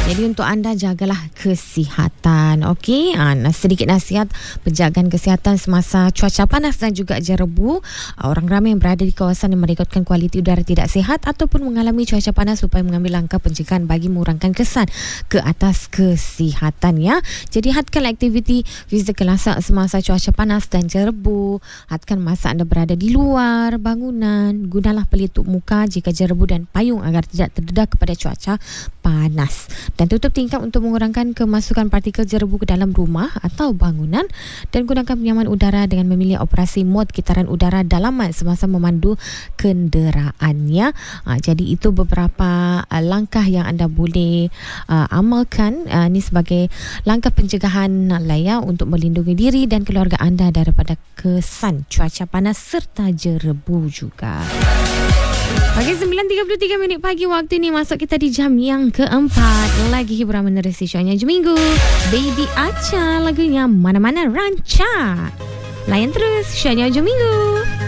Jadi untuk anda jagalah kesihatan. Okey, sedikit nasihat penjagaan kesihatan semasa cuaca panas dan juga jerebu. Orang ramai yang berada di kawasan yang merekodkan kualiti udara tidak sihat ataupun mengalami cuaca panas supaya mengambil langkah pencegahan bagi mengurangkan kesan ke atas kesihatan ya. Jadi hadkan aktiviti fizikal semasa cuaca panas dan jerebu. Hadkan masa anda berada di luar bangunan. Gunalah pelitup muka jika jerebu dan payung agar tidak terdedah kepada cuaca panas. Dan tutup tingkap untuk mengurangkan kemasukan partikel jerebu ke dalam rumah atau bangunan, dan gunakan penyaman udara dengan memilih operasi mod kitaran udara dalaman semasa memandu kenderaannya. Jadi itu beberapa langkah yang anda boleh amalkan. Ini sebagai langkah pencegahan ya, untuk melindungi diri dan keluarga anda daripada kesan cuaca panas serta jerebu juga. Okey, 9.33 minit pagi waktu ni masuk kita di jam yang keempat. Lagi hiburan menerusi shownya Jeminggu. Baby Acha lagunya Mana-Mana Ranca. Layan terus shownya Jeminggu.